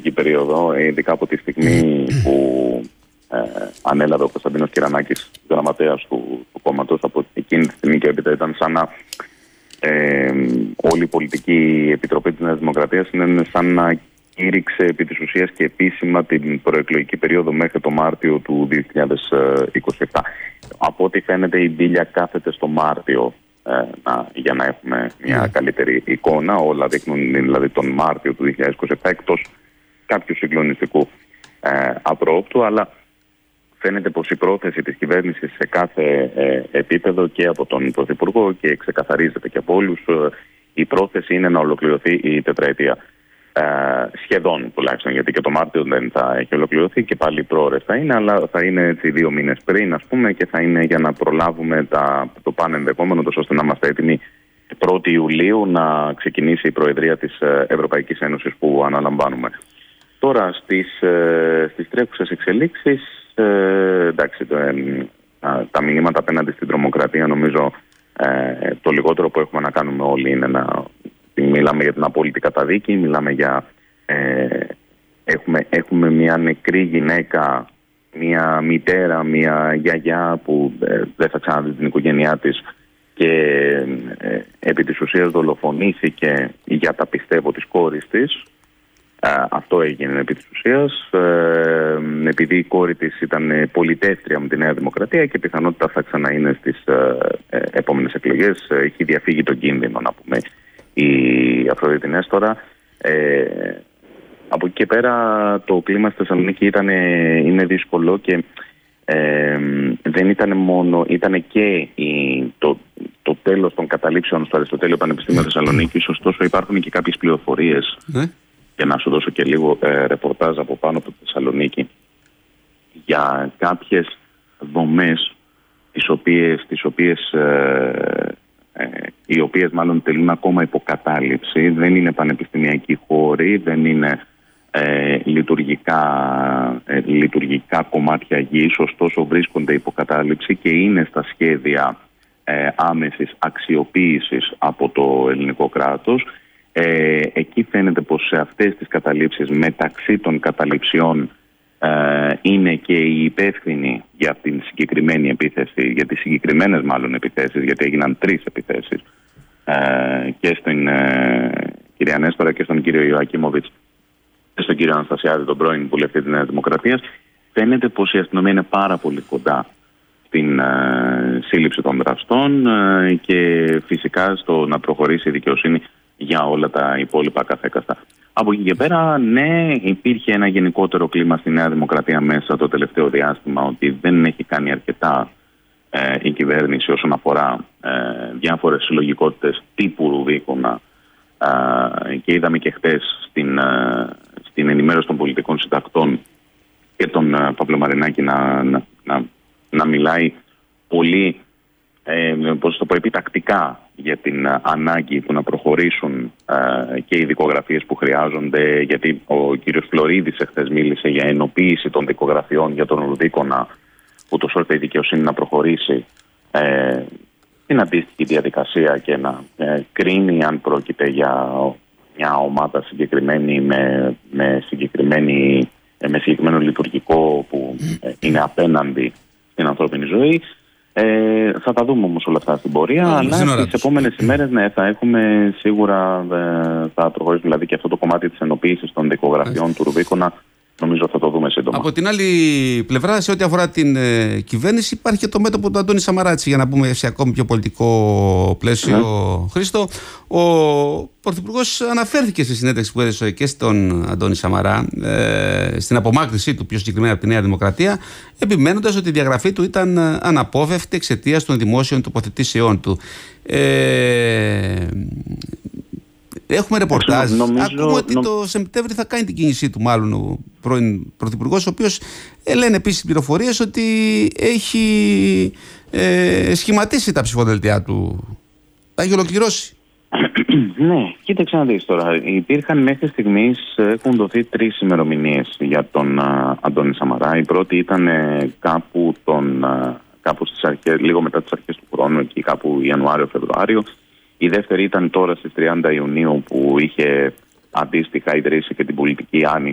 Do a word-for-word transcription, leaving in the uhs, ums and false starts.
προεκλογική περίοδο, ειδικά από τη στιγμή που ε, ανέλαβε ο Κωνσταντίνος Κυρανάκης, γραμματέας του, του κόμματος. Από εκείνη τη στιγμή και έπειτα ήταν σαν να ε, όλη η πολιτική επιτροπή της Νέας Δημοκρατίας είναι σαν να κήρυξε επί της ουσίας και επίσημα την προεκλογική περίοδο μέχρι το Μάρτιο του δύο χιλιάδες είκοσι επτά. Από ό,τι φαίνεται η μπίλια κάθεται στο Μάρτιο ε, να, για να έχουμε μια καλύτερη εικόνα. Όλα δείχνουν δηλαδή τον Μάρτιο του δύο χιλιάδες είκοσι επτά εκτός κάποιου συγκλονιστικού ε, απρόοπτου, αλλά φαίνεται πως η πρόθεση της κυβέρνησης σε κάθε ε, επίπεδο και από τον Πρωθυπουργό και ξεκαθαρίζεται και από όλους, ε, η πρόθεση είναι να ολοκληρωθεί η τετραετία. Ε, σχεδόν τουλάχιστον, γιατί και το Μάρτιο δεν θα έχει ολοκληρωθεί και πάλι πρόωρες θα είναι, αλλά θα είναι έτσι δύο μήνες πριν, ας πούμε, και θα είναι για να προλάβουμε τα, το πάνε ενδεχόμενο, ώστε να είμαστε έτοιμοι πρώτη Ιουλίου να ξεκινήσει η Προεδρία της Ευρωπαϊκής Ένωσης που αναλαμβάνουμε. Τώρα στις, ε, στις τρέχουσες εξελίξεις, ε, εντάξει, το, ε, τα μηνύματα απέναντι στην τρομοκρατία, νομίζω ε, το λιγότερο που έχουμε να κάνουμε όλοι είναι να μιλάμε για την απόλυτη καταδίκη, μιλάμε για ε, έχουμε, έχουμε μια νεκρή γυναίκα, μια μητέρα, μια γιαγιά που ε, δεν θα ξαναδεί την οικογένειά της και ε, επί της ουσίας δολοφονήθηκε για τα πιστεύω της κόρης της. Ε, αυτό έγινε επί της ουσίας, ε, επειδή η κόρη της ήταν πολιτεύτρια με τη Νέα Δημοκρατία και πιθανότητα θα ξαναείνε στις ε, ε, επόμενες εκλογές. Έχει διαφύγει τον κίνδυνο, να πούμε, η Αφροδίτη Νέστορα. Ε, από εκεί και πέρα το κλίμα στη Θεσσαλονίκη ήταν, είναι δύσκολο και ε, δεν ήταν μόνο, ήταν και η, το, το τέλος των καταλήψεων στο Αριστοτέλειο Πανεπιστήμιο Θεσσαλονίκης. Ωστόσο υπάρχουν και κάποιες πληροφορίες mm. και να σου δώσω και λίγο ε, ρεπορτάζ από πάνω από τη Θεσσαλονίκη για κάποιες δομές τις οποίες, τις οποίες ε, Ε, οι οποίες μάλλον τελούν ακόμα υποκατάληψη, δεν είναι πανεπιστημιακοί χώροι, δεν είναι ε, λειτουργικά, ε, λειτουργικά κομμάτια γης, ωστόσο βρίσκονται υποκατάληψη και είναι στα σχέδια ε, άμεσης αξιοποίησης από το ελληνικό κράτος. Ε, εκεί φαίνεται πως σε αυτές τις καταλήψεις, μεταξύ των καταληψιών, Uh, είναι και οι υπεύθυνοι για την συγκεκριμένη επίθεση, για τις συγκεκριμένες μάλλον επιθέσεις, γιατί έγιναν τρεις επιθέσεις uh, και στην uh, κυρία Νέστορα και στον κύριο Ιωακίμοβιτς και στον κύριο Αναστασιάδη, τον πρώην βουλευτή της Νέας Δημοκρατίας. Φαίνεται πως η αστυνομία είναι πάρα πολύ κοντά στην uh, σύλληψη των δραστών uh, και φυσικά στο να προχωρήσει η δικαιοσύνη για όλα τα υπόλοιπα καθέκαστα. Από εκεί και πέρα, ναι, υπήρχε ένα γενικότερο κλίμα στη Νέα Δημοκρατία μέσα το τελευταίο διάστημα ότι δεν έχει κάνει αρκετά ε, η κυβέρνηση όσον αφορά ε, διάφορες συλλογικότητες τύπου Ρουβίκονα ε, και είδαμε και χτες στην, ε, στην ενημέρωση των πολιτικών συντακτών και τον ε, Παύλο Μαρινάκη να, να, να, να μιλάει πολύ ε, πώς το πω, επιτακτικά για την uh, ανάγκη του να προχωρήσουν uh, και οι δικογραφίες που χρειάζονται, γιατί ο κύριος Φλωρίδης εχθές μίλησε για ενοποίηση των δικογραφιών για τον Ρουδίκονα, ούτως ώστε η δικαιοσύνη να προχωρήσει ε, την αντίστοιχη διαδικασία και να ε, κρίνει αν πρόκειται για μια ομάδα συγκεκριμένη με, με, συγκεκριμένη, ε, με συγκεκριμένο λειτουργικό που ε, είναι απέναντι στην ανθρώπινη ζωή. Ε, θα τα δούμε όμως όλα αυτά στην πορεία, mm, αλλά στις επόμενες ημέρες ναι, θα έχουμε σίγουρα, ε, θα προχωρήσει δηλαδή και αυτό το κομμάτι της ενοποίησης των δικογραφιών mm. του Ρουβίκονα. Νομίζω θα το δούμε σύντομα. Από την άλλη πλευρά, σε ό,τι αφορά την ε, κυβέρνηση, υπάρχει και το μέτωπο του Αντώνη Σαμαράτση, για να πούμε σε ακόμη πιο πολιτικό πλαίσιο. Mm. Χρήστο, ο Πρωθυπουργός αναφέρθηκε στη συνέντευξη που έδωσε και στον Αντώνη Σαμαρά, ε, στην απομάκρυνσή του πιο συγκεκριμένα από τη Νέα Δημοκρατία, επιμένοντας ότι η διαγραφή του ήταν αναπόφευκτη εξαιτίας των δημόσιων τοποθετήσεών του. Ε, Έχουμε ρεπορτάζ. Ακούμε ότι νομ... το Σεπτέμβρη θα κάνει την κίνησή του, μάλλον ο πρώην Πρωθυπουργός, ο οποίος ε, λένε επίσης πληροφορίες ότι έχει ε, σχηματίσει τα ψηφοδελτία του. Τα έχει ολοκληρώσει. Ναι, κοίταξε να δεις τώρα. Υπήρχαν μέχρι στιγμής, έχουν δοθεί τρεις ημερομηνίες για τον uh, Αντώνη Σαμαρά. Η πρώτη ήταν uh, κάπου, τον, uh, κάπου στις αρχές, λίγο μετά τις αρχές του χρόνου, εκεί κάπου Ιανουάριο-Φεβρουάριο. Η δεύτερη ήταν τώρα στις τριάντα Ιουνίου, που είχε αντίστοιχα ιδρύσει και την πολιτική άνοιξη